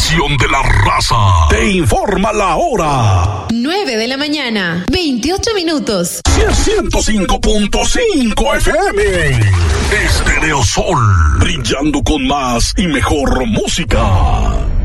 estación de la raza. Te informa la hora. 9 de la mañana, 28 minutos. 105.5 FM. Estéreo Sol. Brillando con más y mejor música.